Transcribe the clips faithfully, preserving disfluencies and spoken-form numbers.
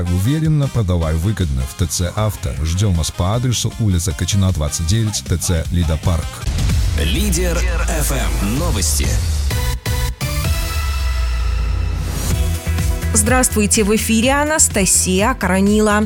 Уверенно, продавай выгодно в ТЦ «Авто». Ждем вас по адресу улица Качина, двадцать девять, ТЦ «Лидопарк». Лидер эф эм. Новости. Здравствуйте, в эфире Анастасия Коронила.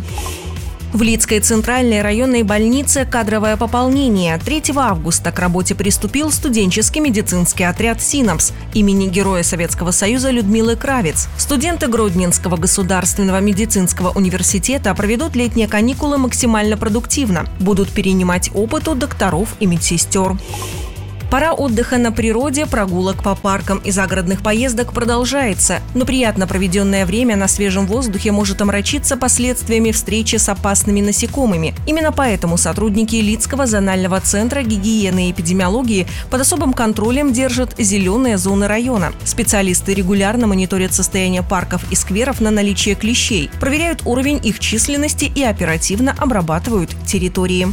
В Лидской центральной районной больнице кадровое пополнение. третьего августа к работе приступил студенческий медицинский отряд «Синапс» имени Героя Советского Союза Людмилы Кравец. Студенты Гродненского государственного медицинского университета проведут летние каникулы максимально продуктивно. Будут перенимать опыт у докторов и медсестер. Пора отдыха на природе, прогулок по паркам и загородных поездок продолжается, но приятно проведенное время на свежем воздухе может омрачиться последствиями встречи с опасными насекомыми. Именно поэтому сотрудники Лидского зонального центра гигиены и эпидемиологии под особым контролем держат зеленые зоны района. Специалисты регулярно мониторят состояние парков и скверов на наличие клещей, проверяют уровень их численности и оперативно обрабатывают территории.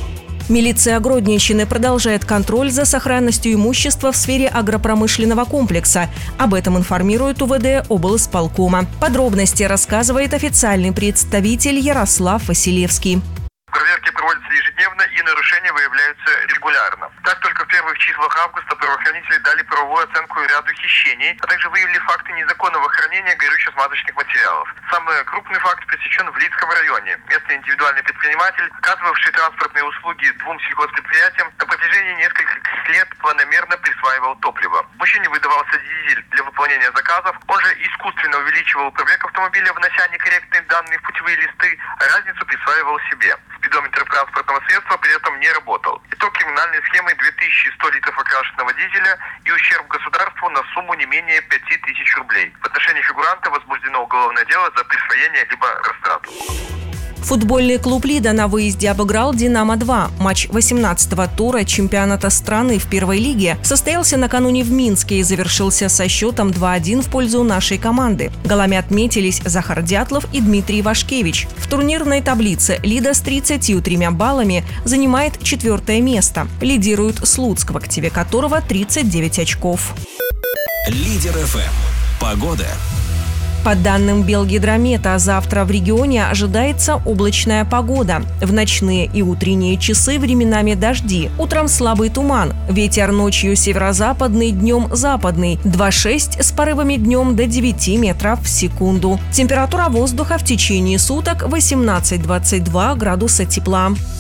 Милиция Гродненщины продолжает контроль за сохранностью имущества в сфере агропромышленного комплекса. Об этом информирует УВД облсполкома. Подробности рассказывает официальный представитель Ярослав Василевский. Проверки проводятся ежедневно и нарушения выявляются регулярно. Так, только в первых числах августа правоохранители дали правовую оценку ряду хищений, а также выявили факты незаконного хранения горюче-смазочных материалов. Самый крупный факт пресечен в Лидском районе. Местный индивидуальный предприниматель, оказывавший транспортные услуги двум сельхозпредприятиям, на протяжении нескольких лет планомерно присваивал топливо. Мужчине выдавался дизель для выполнения заказов, он же искусственно увеличивал пробег автомобиля, внося некорректные данные в путевые листы, а разницу присваивал себе. Спидометр транспортного средства при этом не работал. Итог криминальной схемы – две тысячи сто литров окрашенного дизеля и ущерб государству на сумму не менее пяти тысяч рублей. В отношении фигуранта возбуждено уголовное дело за присвоение либо растрату. Футбольный клуб «Лида» на выезде обыграл «Динамо-два». Матч восемнадцатого тура чемпионата страны в первой лиге состоялся накануне в Минске и завершился со счетом два-один в пользу нашей команды. Голами отметились Захар Дятлов и Дмитрий Вашкевич. В турнирной таблице «Лида» с тридцатью тремя баллами занимает четвертое место. Лидирует Слуцк, в активе которого тридцать девять очков. Лидер эф эм. Погода. По данным Белгидромета, завтра в регионе ожидается облачная погода. В ночные и утренние часы временами дожди. Утром слабый туман. Ветер ночью северо-западный, днем западный. два-шесть с порывами днем до девяти метров в секунду. Температура воздуха в течение суток восемнадцать-двадцать два градуса тепла.